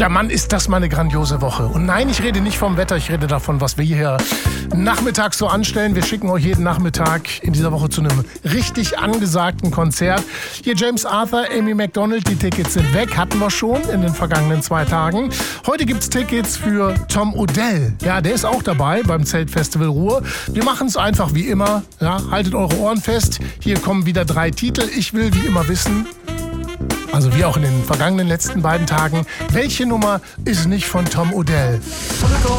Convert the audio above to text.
Ja, Mann, ist das mal eine grandiose Woche. Und nein, ich rede nicht vom Wetter, ich rede davon, was wir hier nachmittags so anstellen. Wir schicken euch jeden Nachmittag in dieser Woche zu einem richtig angesagten Konzert. Hier James Arthur, Amy Macdonald, die Tickets sind weg, hatten wir schon in den vergangenen 2 Tagen. Heute gibt's Tickets für Tom Odell. Ja, der ist auch dabei beim Zeltfestival Ruhr. Wir machen es einfach wie immer. Ja, haltet eure Ohren fest. Hier kommen wieder 3 Titel. Ich will wie immer wissen, also wie auch in den vergangenen letzten beiden Tagen, welche Nummer ist nicht von Tom Odell?